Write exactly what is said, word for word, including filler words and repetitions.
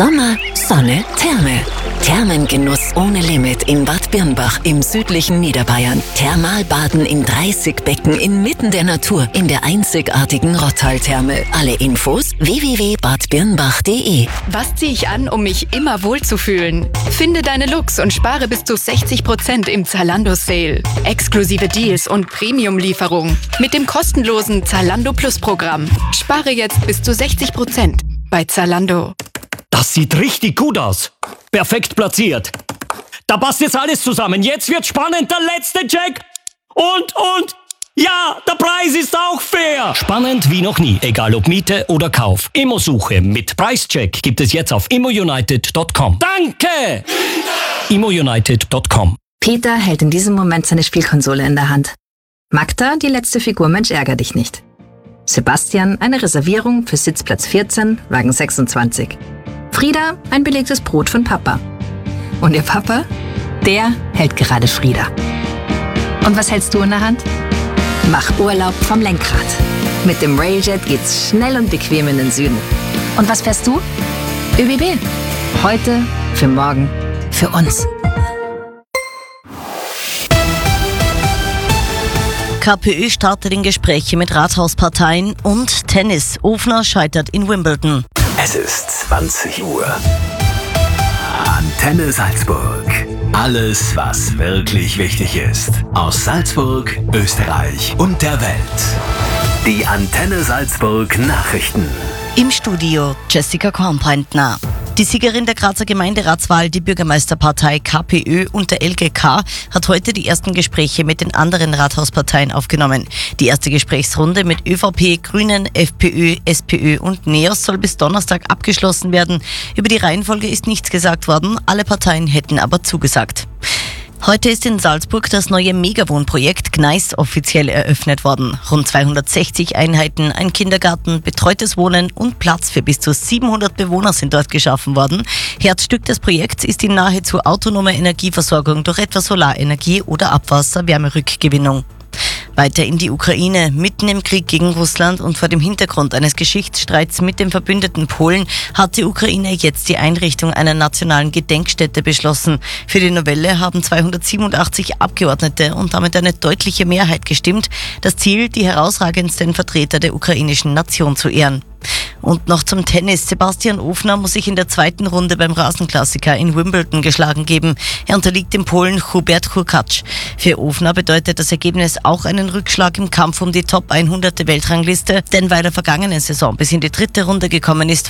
Sommer, Sonne, Therme. Thermengenuss ohne Limit in Bad Birnbach im südlichen Niederbayern. Thermalbaden in dreißig Becken inmitten der Natur in der einzigartigen Rottal-Therme. Alle Infos w w w punkt bad birnbach punkt de. Was ziehe ich an, um mich immer wohlzufühlen? Finde deine Looks und spare bis zu sechzig Prozent im Zalando Sale. Exklusive Deals und Premium-Lieferung mit dem kostenlosen Zalando Plus Programm. Spare jetzt bis zu sechzig Prozent bei Zalando. Das sieht richtig gut aus. Perfekt platziert. Da passt jetzt alles zusammen. Jetzt wird spannend. Der letzte Check. Und, und, ja, der Preis ist auch fair. Spannend wie noch nie. Egal ob Miete oder Kauf. Immosuche mit Preischeck gibt es jetzt auf immounited punkt com. Danke! immounited punkt com. Peter hält in diesem Moment seine Spielkonsole in der Hand. Magda, die letzte Figur Mensch ärger dich nicht. Sebastian, eine Reservierung für Sitzplatz vierzehn, Wagen sechsundzwanzig. Frieda, ein belegtes Brot von Papa. Und ihr Papa? Der hält gerade Frieda. Und was hältst du in der Hand? Mach Urlaub vom Lenkrad. Mit dem Railjet geht's schnell und bequem in den Süden. Und was fährst du? ÖBB. Heute, für morgen, für uns. KPÖ startet in Gespräche mit Rathausparteien und Tennis. Ofner scheitert in Wimbledon. Es ist zwanzig Uhr. Antenne Salzburg. Alles, was wirklich wichtig ist. Aus Salzburg, Österreich und der Welt. Die Antenne Salzburg Nachrichten. Im Studio Jessica Kornbreitner. Die Siegerin der Grazer Gemeinderatswahl, die Bürgermeisterpartei KPÖ und der L G K, hat heute die ersten Gespräche mit den anderen Rathausparteien aufgenommen. Die erste Gesprächsrunde mit ÖVP, Grünen, FPÖ, SPÖ und NEOS soll bis Donnerstag abgeschlossen werden. Über die Reihenfolge ist nichts gesagt worden, alle Parteien hätten aber zugesagt. Heute ist in Salzburg das neue Megawohnprojekt Gneis offiziell eröffnet worden. Rund zweihundertsechzig Einheiten, ein Kindergarten, betreutes Wohnen und Platz für bis zu siebenhundert Bewohner sind dort geschaffen worden. Herzstück des Projekts ist die nahezu autonome Energieversorgung durch etwa Solarenergie oder Abwasser-Wärmerückgewinnung. Weiter in die Ukraine. Mitten im Krieg gegen Russland und vor dem Hintergrund eines Geschichtsstreits mit dem Verbündeten Polen hat die Ukraine jetzt die Einrichtung einer nationalen Gedenkstätte beschlossen. Für die Novelle haben zweihundertsiebenundachtzig Abgeordnete und damit eine deutliche Mehrheit gestimmt. Das Ziel, die herausragendsten Vertreter der ukrainischen Nation zu ehren. Und noch zum Tennis. Sebastian Ofner muss sich in der zweiten Runde beim Rasenklassiker in Wimbledon geschlagen geben. Er unterliegt dem Polen Hubert Hurkacz. Für Ofner bedeutet das Ergebnis auch einen Rückschlag im Kampf um die Top hundert der Weltrangliste, denn weil er vergangene Saison bis in die dritte Runde gekommen ist,